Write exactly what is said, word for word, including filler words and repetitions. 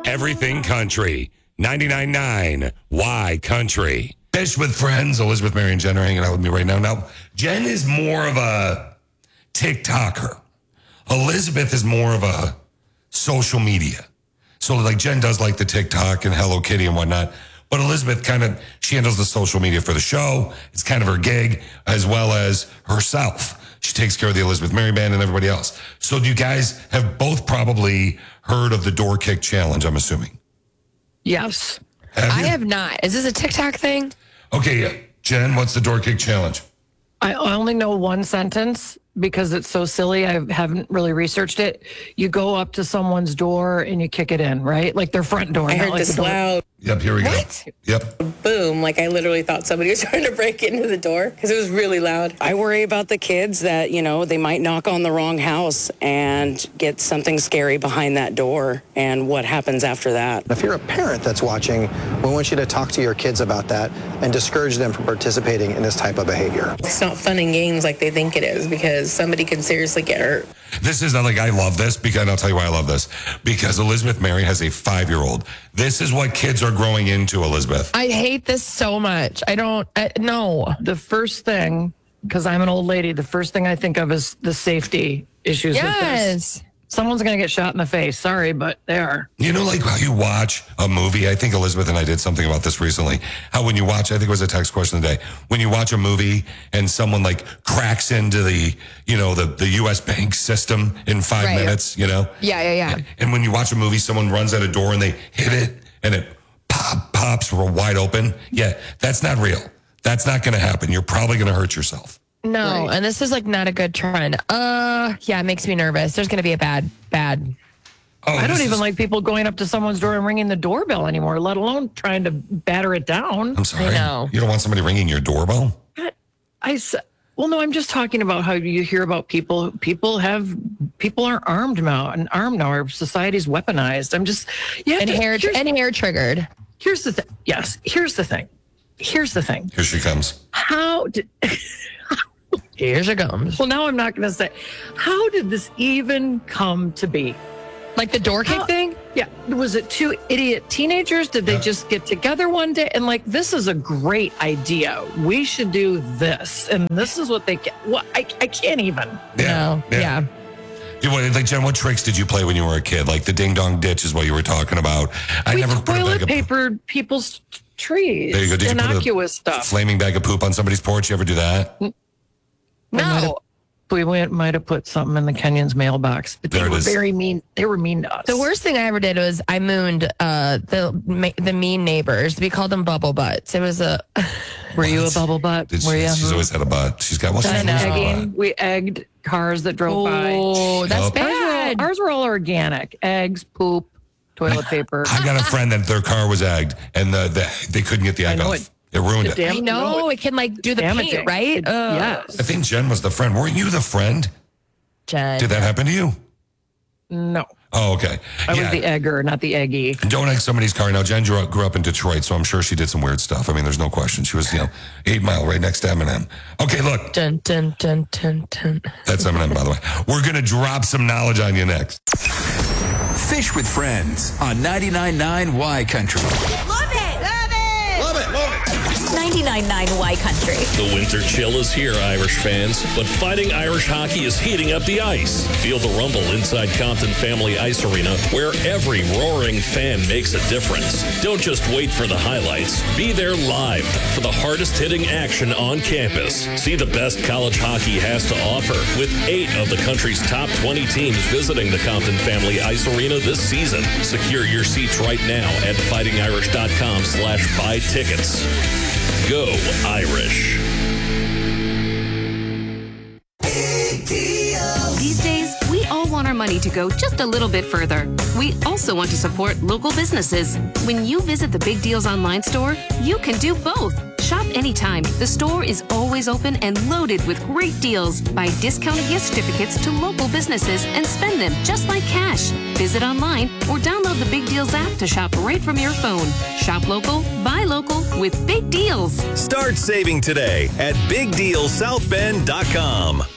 Everything Country. ninety-nine point nine Y Country. Fish with Friends. Elizabeth, Mary, and Jen are hanging out with me right now. Now, Jen is more of a TikToker. Elizabeth is more of a social media. So like Jen does like the TikTok and Hello Kitty and whatnot. But Elizabeth kind of, she handles the social media for the show. It's kind of her gig as well as herself. She takes care of the Elizabeth Mary Band and everybody else. So you guys have both probably heard of the door kick challenge, I'm assuming. Yes. Have I you? have not. Is this a TikTok thing? Okay, yeah. Jen, what's the door kick challenge? I only know one sentence because it's so silly. I haven't really researched it. You go up to someone's door and you kick it in, right? Like their front door. I not heard like this the door. loud Yep, here we What? go. Yep. boom. Like, I literally thought somebody was trying to break into the door because it was really loud. I worry about the kids that, you know, they might knock on the wrong house and get something scary behind that door and what happens after that. If you're a parent that's watching, we want you to talk to your kids about that and discourage them from participating in this type of behavior. It's not fun and games like they think it is because somebody could seriously get hurt. This is not like I love this because, and I'll tell you why I love this. Because Elizabeth Mary has a five-year-old. This is what kids are growing into, Elizabeth. I hate this so much. I don't, I, no. The first thing, because I'm an old lady, the first thing I think of is the safety issues with this. Yes. Someone's going to get shot in the face. Sorry, but they are. You know, like how you watch a movie. I think Elizabeth and I did something about this recently. How when you watch, I think it was a text question today. When you watch a movie and someone like cracks into the, you know, the, the U S bank system in five Right. minutes, you know? Yeah, yeah, yeah. And when you watch a movie, someone runs at a door and they hit it and it pop, pops real wide open. Yeah, that's not real. That's not going to happen. You're probably going to hurt yourself. No, Right. and this is like not a good trend. Uh, yeah, it makes me nervous. There's going to be a bad, bad. Oh, I don't this even is- like people going up to someone's door and ringing the doorbell anymore, let alone trying to batter it down. I'm sorry. I know. You don't want somebody ringing your doorbell? I s- well, no, I'm just talking about how you hear about people. People have people are armed now, and armed now. Our society's weaponized. I'm just yeah. And hair, here's, and hair triggered. here's the thing. Yes, here's the thing. Here's the thing. Here she comes. How did? Here she comes. Well, now I'm not going to say. How did this even come to be? Like the door kick How- thing? Yeah, was it two idiot teenagers? Did they Yeah. just get together one day and like, this is a great idea. We should do this, and this is what they get. What I I can't even. No. Yeah. You what, like Jen, what tricks did you play when you were a kid? Like the ding dong ditch is what you were talking about. I We never put a bag toilet of papered people's t- trees. There you go. Did you put a Innocuous stuff. flaming bag of poop on somebody's porch? You ever do that? We might have- No. We went, might have put something in the Kenyon's mailbox. But they There it were is. very mean. They were mean to us. The worst thing I ever did was I mooned uh, the ma- the mean neighbors. We called them bubble butts. It was a Were you a What? bubble butt? Did Were she, you? she's always had a butt. She's got what's I her know. egging. We egged cars that drove by. oh, that's Yup. Ours were, all, bad. ours were all organic. Eggs, poop, toilet paper. I got a friend that their car was egged and the, the, they couldn't get the egg know off. it. It ruined It it. damn- I know it can like do the damaging. paint, right? It- Ugh. yes. I think Jen was the friend. Weren't you the friend? Jen. Did that happen to you? No. Oh, okay. I was the egger, not the eggy. Don't egg somebody's car. Now, Jen grew up, grew up in Detroit, so I'm sure she did some weird stuff. I mean, there's no question. She was, you know, eight mile right next to Eminem. Okay, look, Dun, dun, dun, dun, dun. that's Eminem, by the way. We're going to drop some knowledge on you next. Fish with Friends on ninety-nine point nine Y Country. Love it! Love it! Love it, love it. ninety-nine point nine Y Country. The winter chill is here, Irish fans, but Fighting Irish Hockey is heating up the ice. Feel the rumble inside Compton Family Ice Arena, where every roaring fan makes a difference. Don't just wait for the highlights. Be there live for the hardest-hitting action on campus. See the best college hockey has to offer, with eight of the country's top twenty teams visiting the Compton Family Ice Arena this season. Secure your seats right now at fighting irish dot com slash buy tickets. Go Irish. These days, we all want our money to go just a little bit further. We also want to support local businesses. When you visit the Big Deals online store, you can do both. Shop anytime. The store is always open and loaded with great deals. Buy discounted gift certificates to local businesses and spend them just like cash. Visit online or download the Big Deals app to shop right from your phone. Shop local, buy local with Big Deals. Start saving today at big deal south bend dot com.